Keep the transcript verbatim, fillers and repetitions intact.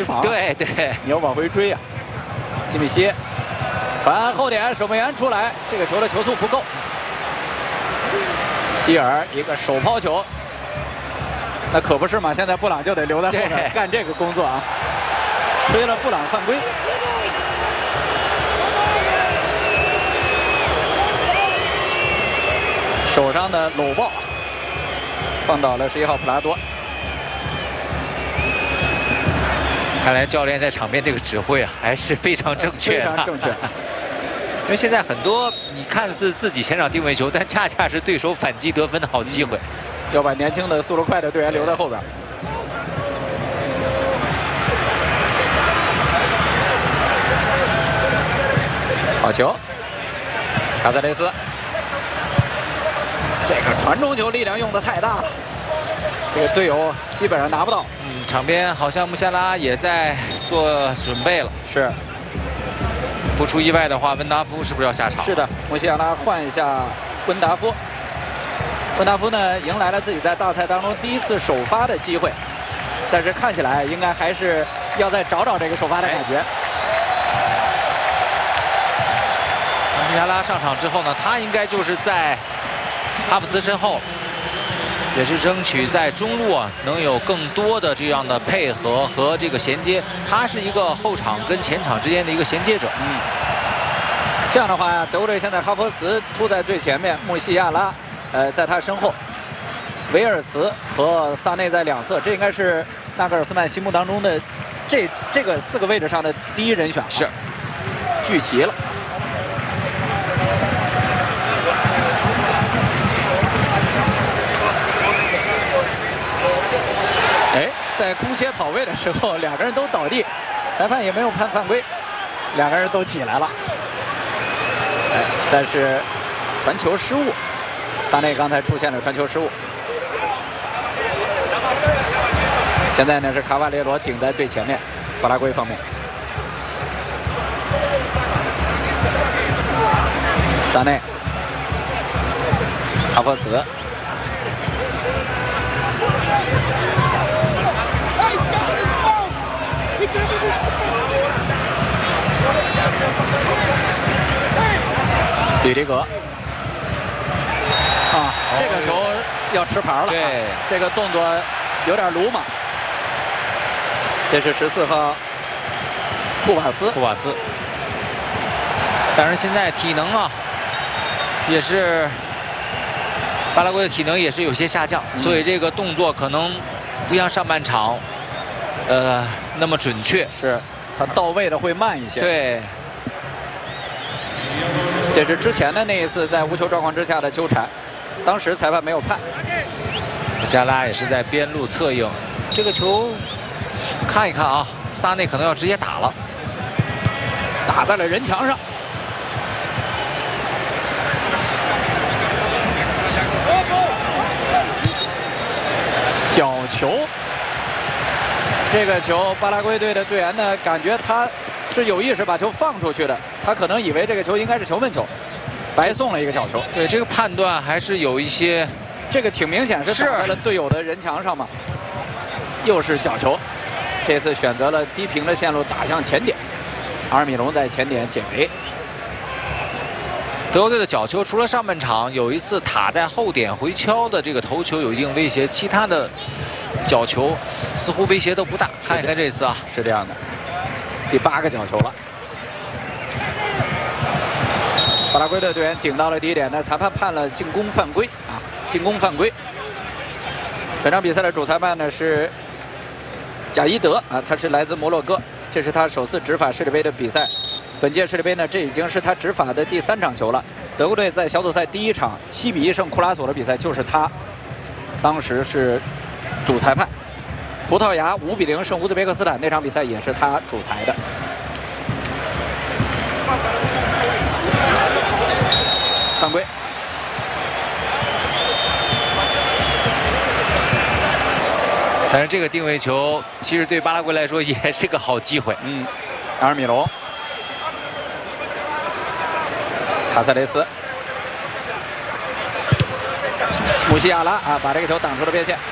防。 对对， 你要往回追啊。基米希传后点，守门员出来，这个球的球速不够。希尔一个手抛球，那可不是嘛！现在布朗就得留在后面干这个工作啊。吹了布朗犯规。手上的搂抱放倒了十一号普拉多。 看来教练在场边这个指挥啊，还是非常正确的。 非常正确。 因为现在很多你看似自己前场定位球，但恰恰是对手反击得分的好机会。 嗯、要把年轻的、速度快的队员留在后边。好球，卡塞雷斯。这个传中球力量用的太大了，这个队友基本上拿不到。 嗯，场边好像穆夏拉也在做准备了。 是， 不出意外的话，温达夫是不是要下场？ 是的，穆夏拉换一下温达夫。温达夫呢，迎来了自己在大赛当中第一次首发的机会，但是看起来应该还是要再找找这个首发的感觉。哎穆夏拉上场之后呢，他应该就是在哈弗茨身后，也是争取在中路啊能有更多的这样的配合和这个衔接。他是一个后场跟前场之间的一个衔接者。 嗯，这样的话呀，德国队现在哈弗茨突在最前面，穆西亚拉，呃，在他身后，维尔茨和萨内在两侧，这应该是纳格尔斯曼心目当中的这这个四个位置上的第一人选。 是， 聚齐了。在空切跑位的时候，两个人都倒地，裁判也没有判犯规，两个人都起来了。哎，但是传球失误，萨内刚才出现了传球失误。现在呢是卡瓦列罗顶在最前面，巴拉圭方面。萨内，哈弗茨。吕迪格，啊，这个球要吃牌了。 对， 啊、这个动作有点鲁莽。这是十四号库瓦斯， 库瓦斯。但是现在体能啊，也是巴拉圭的体能也是有些下降，嗯、所以这个动作可能不像上半场，呃，那么准确。 是，他到位的会慢一些。 对。 这是之前的那一次在无球状况之下的纠缠，当时裁判没有判。 穆夏拉也是在边路策应，这个球看一看啊，萨内可能要直接打了， 打在了人墙上。角球，这个球巴拉圭队的队员呢，感觉他是有意识把球放出去的，他可能以为这个球应该是球门球，白送了一个角球。 对，这个判断还是有一些， 这个挺明显是打在了队友的人墙上嘛。又是角球，这次选择了低平的线路打向前点，阿尔米隆在前点解围。 德国队的角球除了上半场有一次塔在后点回敲的这个头球有一定威胁，其他的角球似乎威胁都不大。看一看这次啊， 是这样的。第八个角球了，巴拉圭的队员顶到了第一点，那裁判判了进攻犯规啊，进攻犯规。本场比赛的主裁判呢是贾伊德啊，他是来自摩洛哥，这是他首次执法世界杯的比赛。本届世界杯呢，这已经是他执法的第三场球了。德国队在小组赛第一场七比一胜库拉索的比赛，就是他当时是主裁判。葡萄牙五比零胜乌兹别克斯坦那场比赛也是他主裁的。犯规。 但是这个定位球其实对巴拉圭来说也是个好机会。 嗯，阿尔米隆、卡塞雷斯、穆西亚拉啊，把这个球挡出了边线。